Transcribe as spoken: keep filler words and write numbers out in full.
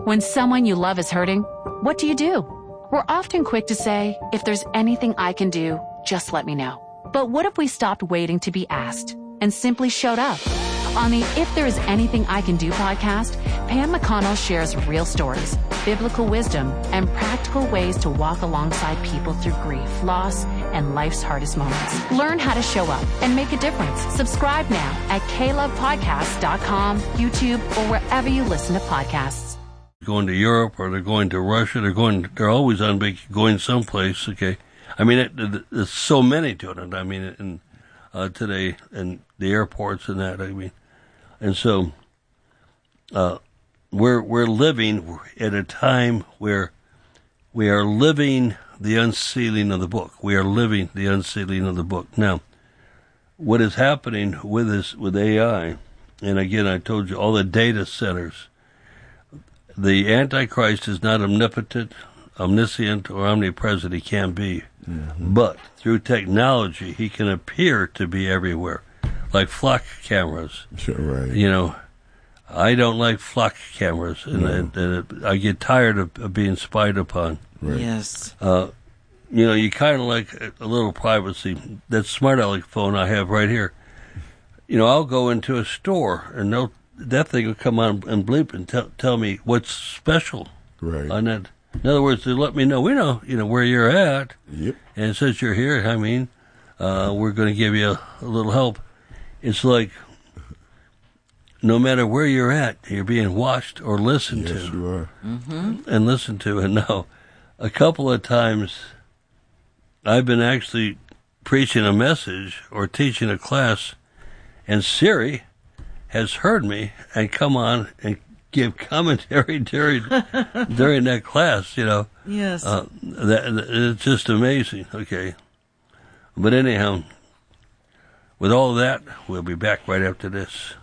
When someone you love is hurting, what do you do? We're often quick to say, if there's anything I can do, just let me know. But what if we stopped waiting to be asked and simply showed up? On the If There Is Anything I Can Do podcast, Pam McConnell shares real stories, biblical wisdom, and practical ways to walk alongside people through grief, loss, and life's hardest moments. Learn how to show up and make a difference. Subscribe now at k love podcast dot com, YouTube, or wherever you listen to podcasts. Going to Europe, or they're going to Russia, they're going, they're always on vacation, going someplace, okay? I mean, it, it, there's so many doing it, I mean, in, uh, today, in the airports and that, I mean. And so, uh, we're, we're living at a time where we are living the unsealing of the book. We are living the unsealing of the book. Now, what is happening with this, with A I, and again, I told you, all the data centers, the Antichrist is not omnipotent, omniscient, or omnipresent. He can be. Mm-hmm. But through technology, he can appear to be everywhere, like flock cameras. Sure, right. You know, I don't like flock cameras, and, no. and, and it, I get tired of, of being spied upon. Right. Yes. Uh, you know, you kind of like a little privacy. That smart aleck phone I have right here. You know, I'll go into a store, and they'll that thing will come on and bleep and tell tell me what's special right. on that. In other words, they let me know, we know, you know, where you're at. Yep. And since you're here, I mean, uh, we're going to give you a, a little help. It's like, no matter where you're at, you're being watched or listened yes, to. you are. Mm-hmm. And listened to. And now, a couple of times, I've been actually preaching a message or teaching a class, and Siri has heard me and come on and give commentary during during that class, you know. Yes. Uh, that, that, it's just amazing, okay. But anyhow, with all of that, we'll be back right after this.